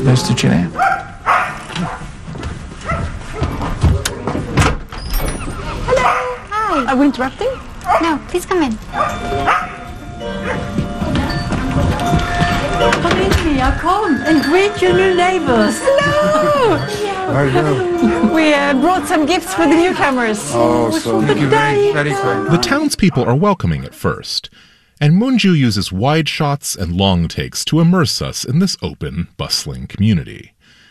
Nice to Chile. Hello. Hi. Are we interrupting? No, please come in. Come in, Mia. Come and greet your new neighbors. Hello. We brought some gifts for the newcomers. Oh, so Thank you, very kind. The townspeople are welcoming at first, and Munju uses wide shots and long takes to immerse us in this open, bustling community.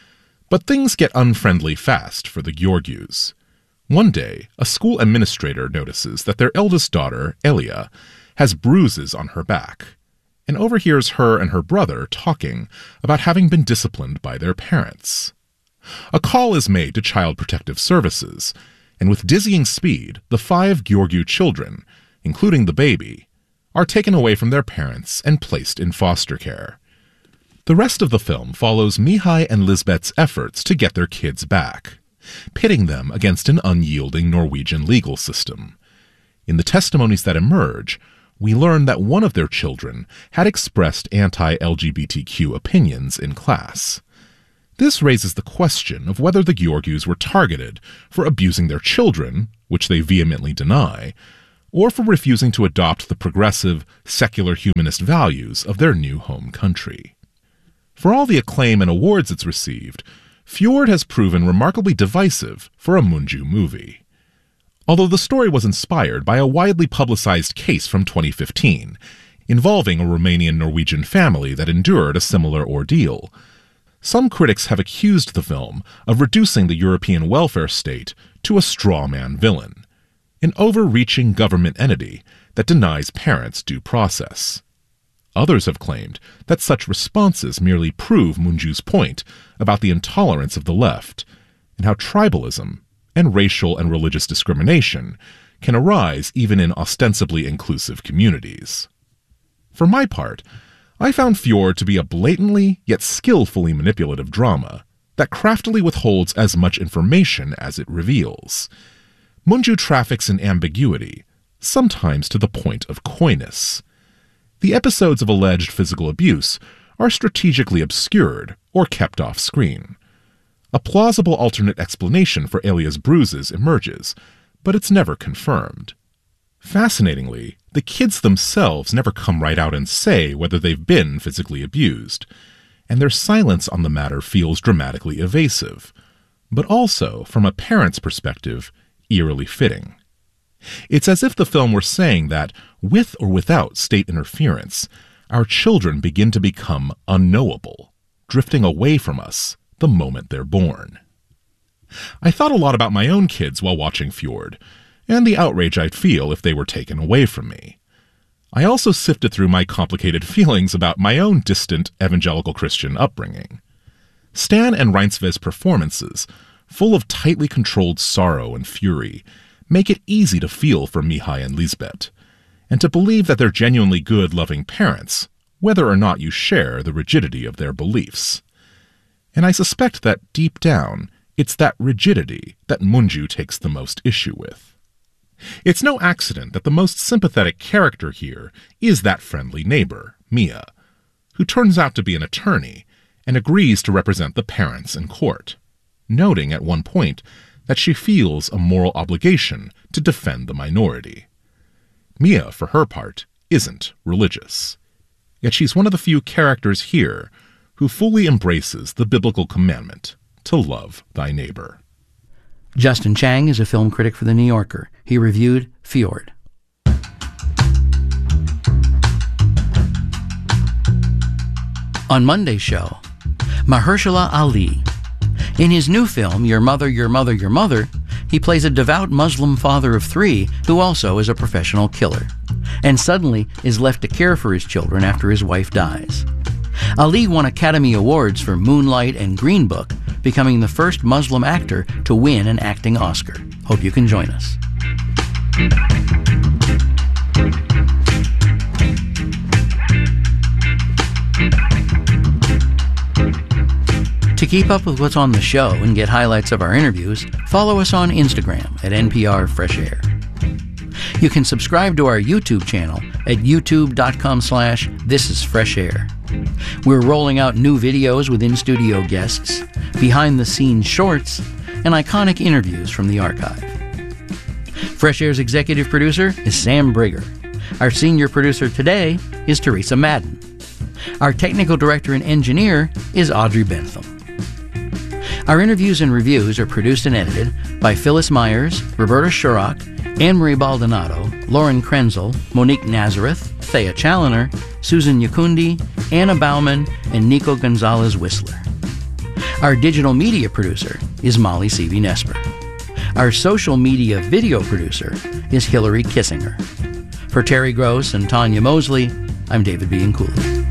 But things get unfriendly fast for the Georgius. One day, a school administrator notices that their eldest daughter, Elia, has bruises on her back, and overhears her and her brother talking about having been disciplined by their parents. A call is made to Child Protective Services, and with dizzying speed, the 5 Georgiou children, including the baby, are taken away from their parents and placed in foster care. The rest of the film follows Mihai and Lisbeth's efforts to get their kids back, pitting them against an unyielding Norwegian legal system. In the testimonies that emerge, we learn that one of their children had expressed anti-LGBTQ opinions in class. This raises the question of whether the Georgius were targeted for abusing their children, which they vehemently deny, or for refusing to adopt the progressive, secular humanist values of their new home country. For all the acclaim and awards it's received, Fjord has proven remarkably divisive for a Munju movie. Although the story was inspired by a widely publicized case from 2015, involving a Romanian-Norwegian family that endured a similar ordeal, some critics have accused the film of reducing the European welfare state to a straw-man villain, an overreaching government entity that denies parents due process. Others have claimed that such responses merely prove Munju's point about the intolerance of the left and how tribalism and racial and religious discrimination can arise even in ostensibly inclusive communities. For my part, I found Fjord to be a blatantly yet skillfully manipulative drama that craftily withholds as much information as it reveals. Munju traffics in ambiguity, sometimes to the point of coyness. The episodes of alleged physical abuse are strategically obscured or kept off screen. A plausible alternate explanation for Elia's bruises emerges, but it's never confirmed. Fascinatingly, the kids themselves never come right out and say whether they've been physically abused, and their silence on the matter feels dramatically evasive, but also, from a parent's perspective, eerily fitting. It's as if the film were saying that, with or without state interference, our children begin to become unknowable, drifting away from us the moment they're born. I thought a lot about my own kids while watching Fjord, and the outrage I'd feel if they were taken away from me. I also sifted through my complicated feelings about my own distant evangelical Christian upbringing. Stan and Reinsve's performances, full of tightly controlled sorrow and fury, make it easy to feel for Mihai and Lisbeth, and to believe that they're genuinely good, loving parents, whether or not you share the rigidity of their beliefs. And I suspect that, deep down, it's that rigidity that Munju takes the most issue with. It's no accident that the most sympathetic character here is that friendly neighbor, Mia, who turns out to be an attorney and agrees to represent the parents in court, noting at one point that she feels a moral obligation to defend the minority. Mia, for her part, isn't religious, yet she's one of the few characters here who fully embraces the biblical commandment to love thy neighbor. Justin Chang is a film critic for The New Yorker. He reviewed Fjord. On Monday's show, Mahershala Ali. In his new film, Your Mother, Your Mother, Your Mother, he plays a devout Muslim father of 3 who also is a professional killer, and suddenly is left to care for his children after his wife dies. Ali won Academy Awards for Moonlight and Green Book, becoming the first Muslim actor to win an acting Oscar. Hope you can join us. To keep up with what's on the show and get highlights of our interviews, follow us on Instagram at NPR Fresh Air. You can subscribe to our YouTube channel at youtube.com/thisisfreshair. We're rolling out new videos with in-studio guests, behind-the-scenes shorts, and iconic interviews from the archive. Fresh Air's executive producer is Sam Brigger. Our senior producer today is Teresa Madden. Our technical director and engineer is Audrey Bentham. Our interviews and reviews are produced and edited by Phyllis Myers, Roberta Shurrock, Anne-Marie Baldonado, Lauren Krenzel, Monique Nazareth, Thea Challoner, Susan Yakundi, Anna Bauman, and Nico Gonzalez-Whistler. Our digital media producer is Molly Seavey-Nesper. Our social media video producer is Hillary Kissinger. For Terry Gross and Tanya Mosley, I'm David Bianculli.